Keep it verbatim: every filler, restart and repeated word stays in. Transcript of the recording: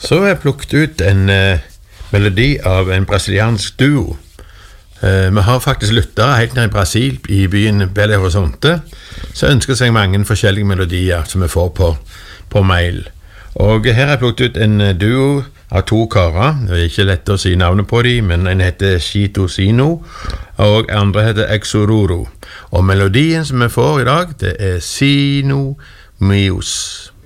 Så har jeg plukket ut en uh, melodi av en brasiliansk duo. Uh, vi har faktisk lyttere helt ned i Brasil, i byen Belo Horizonte, så ønsker seg mange forskjellige melodier som vi får på, på mail. Og her har jeg plukket ut en duo av to karer. Det er ikke lett å si navnet på dem, men en heter Chito Sino, og andre heter Exororo. Og melodien som vi får i dag, det er Sino Mios.